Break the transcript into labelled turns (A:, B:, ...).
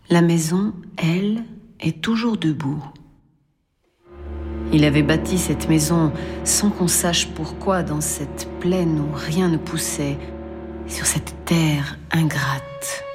A: La maison, elle, est toujours debout. Il avait bâti cette maison sans qu'on sache pourquoi dans cette plaine où rien ne poussait, sur cette terre ingrate.